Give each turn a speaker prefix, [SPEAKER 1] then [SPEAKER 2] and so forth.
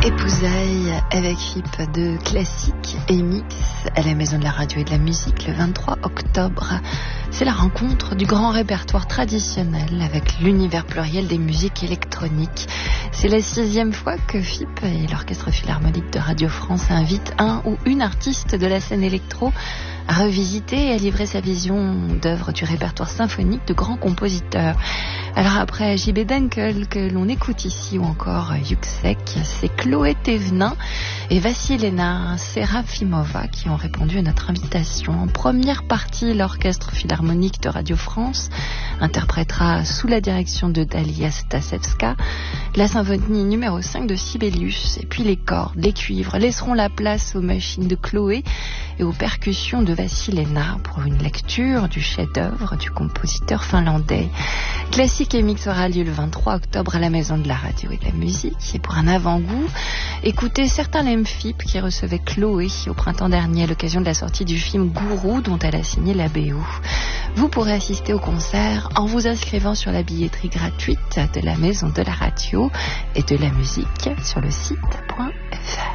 [SPEAKER 1] Épousailles avec FIP de classique et mix à la Maison de la Radio et de la Musique le 23 octobre. C'est la rencontre du grand répertoire traditionnel avec l'univers pluriel des musiques électroniques. C'est la 6e fois que FIP et l'Orchestre Philharmonique de Radio France invitent un ou une artiste de la scène électro à revisiter et à livrer sa vision d'œuvres du répertoire symphonique de grands compositeurs. Alors après J.B. Dunkel que l'on écoute ici ou encore Yuxek, c'est Chloé Thévenin et Vassilena Serafimova qui ont répondu à notre invitation. En première partie, l'Orchestre Philharmonique de Radio France interprétera sous la direction de Dalia Stasevska la symphonie numéro 5 de Sibelius. Et puis les cordes, les cuivres laisseront la place aux machines de Chloé et aux percussions de Vassilena pour une lecture du chef-d'œuvre du compositeur finlandais. Classique et Mix aura lieu le 23 octobre à la Maison de la Radio et de la Musique. Et pour un avant-goût, écoutez certains LMFIP qui recevaient Chloé au printemps dernier à l'occasion de la sortie du film Gourou dont elle a signé la BO. Vous pourrez assister au concert en vous inscrivant sur la billetterie gratuite de la Maison de la Radio et de la Musique sur le site.fr.